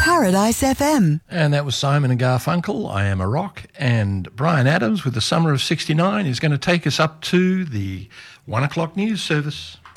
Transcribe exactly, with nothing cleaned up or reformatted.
Paradise F M. And that was Simon and Garfunkel, I Am a Rock. And Brian Adams with the Summer of sixty-nine is going to take us up to the one o'clock news service.